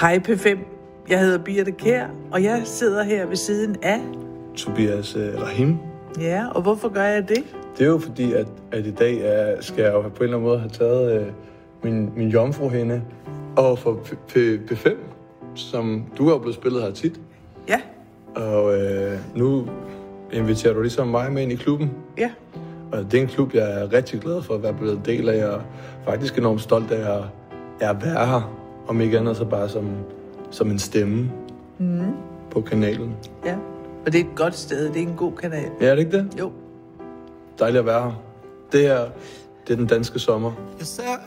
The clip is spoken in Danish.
Hej P5, jeg hedder Birthe Kjær, og jeg sidder her ved siden af Tobias Rahim. Ja, og hvorfor gør jeg det? Det er jo fordi, at i dag skal jeg jo på en eller anden måde have taget min jomfruhinde over for P5, som du har blevet spillet her tit. Ja. Og nu inviterer du ligesom mig med ind i klubben. Ja. Og det er en klub, jeg er rigtig glad for at være blevet del af, og faktisk enormt stolt af at være her. Om ikke andet så bare som en stemme på kanalen. Ja, og det er et godt sted, det er en god kanal. Ja, er det ikke det? Jo. Dejligt at være her. Det her, det er den danske sommer.